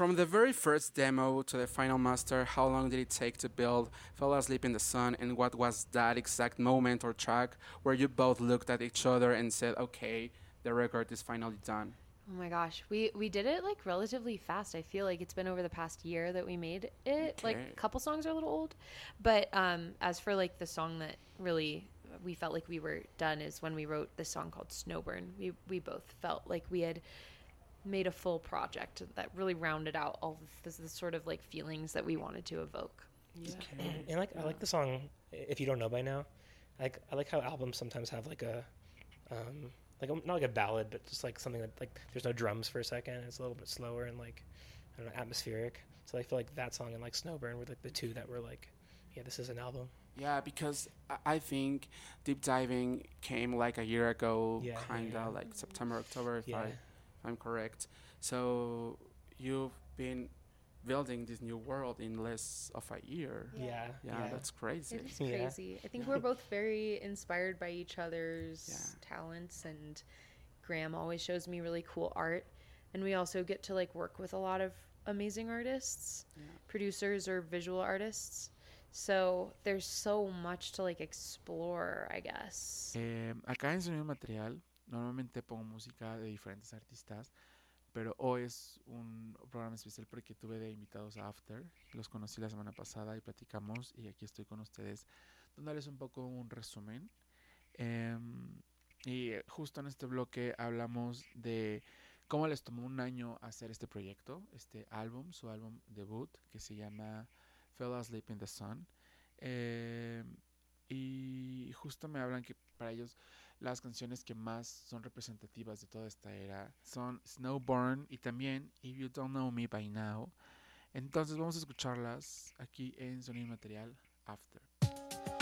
From the very first demo to the final master, how long did it take to build Fell Asleep in the Sun, and what was that exact moment or track where you both looked at each other and said, okay, the record is finally done? Oh my gosh, we did it like relatively fast. I feel like it's been over the past year that we made it. Okay. Like a couple songs are a little old, but as for like the song that really we felt like we were done is when we wrote this song called Snowburn. We both felt like we had made a full project that really rounded out all of the sort of like feelings that we wanted to evoke. Yeah. Okay. And I like the song. If you don't know by now, I like how albums sometimes have like a not like a ballad, but just like something that like there's no drums for a second. It's a little bit slower and like I don't know, atmospheric. So I feel like that song and like Snowburn were like the two that were like, yeah, this is an album. Yeah, because I think Deep Diving came like a year ago, Yeah, kind of yeah. like September, October, if Yeah. I'm correct. So you've been building this new world in less of a year. Yeah. Yeah, that's crazy. It is Yeah. crazy. I think we're both very inspired by each other's Yeah. talents, and Graham always shows me really cool art, and we also get to like work with a lot of amazing artists, Yeah. producers or visual artists. So there's so much to like explore, I guess. Acá en Sonido Material normalmente pongo música de diferentes artistas, pero hoy es un programa especial porque tuve de invitados a After. Los conocí la semana pasada y platicamos y aquí estoy con ustedes dándoles un poco un resumen. Y justo en este bloque hablamos de cómo les tomó un año hacer este proyecto, este álbum, su álbum debut, que se llama Fell Asleep in the Sun. Eh, y justo me hablan que para ellos las canciones que más son representativas de toda esta era son Snowborn y también If You Don't Know Me By Now. Entonces vamos a escucharlas aquí en Sonido Material After.